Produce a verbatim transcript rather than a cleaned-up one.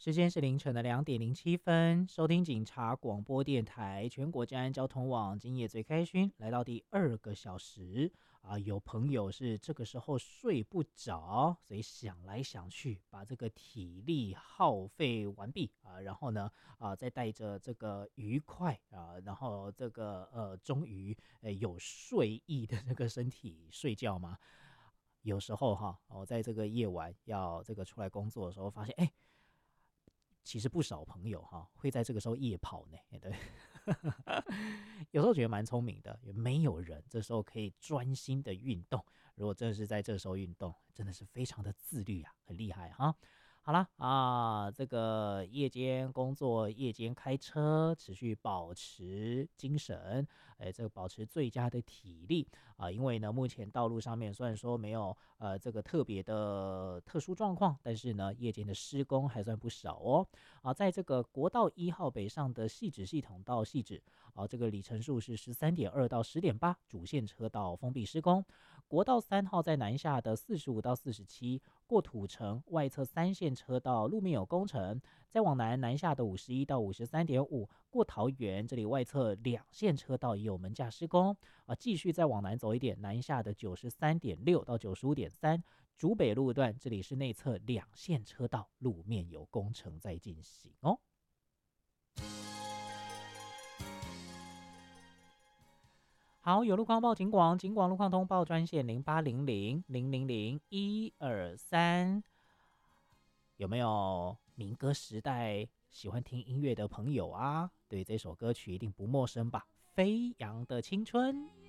时间是凌晨的两点零七分，收听警察广播电台全国治安交通网，今夜最开勋，来到第二个小时啊。有朋友是这个时候睡不着，所以想来想去，把这个体力耗费完毕啊，然后呢啊，再带着这个愉快啊，然后这个呃，终于呃有睡意的这个身体睡觉吗？有时候哈，我在这个夜晚要这个出来工作的时候，发现哎。其实不少朋友哈会在这个时候夜跑呢，对，有时候觉得蛮聪明的，也没有人这时候可以专心的运动。如果真的是在这时候运动，真的是非常的自律啊，很厉害哈。好啦啊，这个夜间工作、夜间开车，持续保持精神，哎，这个保持最佳的体力啊。因为呢，目前道路上面虽然说没有呃这个特别的特殊状况，但是呢，夜间的施工还算不少哦。啊，在这个国道一号北上的汐止系统到汐止啊，这个里程数是十三点二到十点八，主线车道封闭施工。国道三号在南下的四十五到四十七，过土城外侧三线车道路面有工程。再往南南下的五十一到五十三点五，过桃园这里外侧两线车道也有门架施工啊。继续再往南走一点，南下的九十三点六到九十五点三，竹北路段这里是内侧两线车道路面有工程在进行哦。好，有路况报警广，警广路况通报专线零八零零零零零一二三。有没有民歌时代喜欢听音乐的朋友啊？对这首歌曲一定不陌生吧？飞扬的青春。